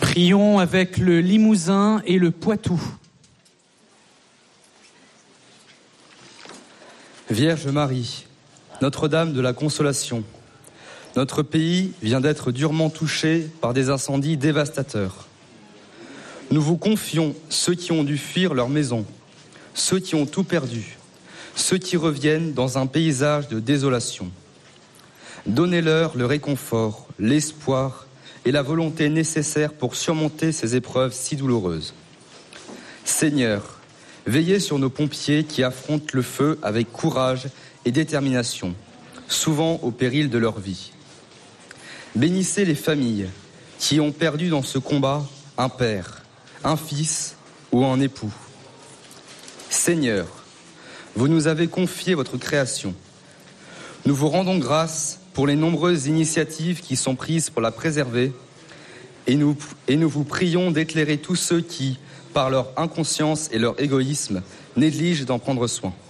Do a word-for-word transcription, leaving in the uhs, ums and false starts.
Prions avec le Limousin et le Poitou. Vierge Marie, Notre-Dame de la Consolation, notre pays vient d'être durement touché par des incendies dévastateurs. Nous vous confions ceux qui ont dû fuir leur maison, ceux qui ont tout perdu, ceux qui reviennent dans un paysage de désolation. Donnez-leur le réconfort, l'espoir et la volonté nécessaires pour surmonter ces épreuves si douloureuses. Seigneur, veillez sur nos pompiers qui affrontent le feu avec courage et détermination, souvent au péril de leur vie. Bénissez les familles qui ont perdu dans ce combat un père, un fils ou un époux. Seigneur, vous nous avez confié votre création. Nous vous rendons grâce pour les nombreuses initiatives qui sont prises pour la préserver et nous, et nous vous prions d'éclairer tous ceux qui, par leur inconscience et leur égoïsme, négligent d'en prendre soin.